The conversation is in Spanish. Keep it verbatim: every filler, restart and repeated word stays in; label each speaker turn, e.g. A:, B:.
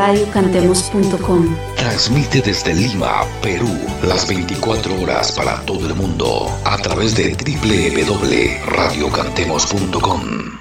A: radio cantemos punto com.
B: Transmite desde Lima, Perú, las veinticuatro horas para todo el mundo a través de doble u doble u doble u punto radio cantemos punto com.